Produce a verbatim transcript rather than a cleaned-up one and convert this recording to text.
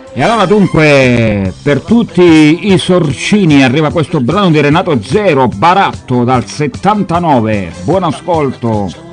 E allora dunque, per tutti i sorcini arriva questo brano di Renato Zero, Baratto dal settantanove. Buon ascolto.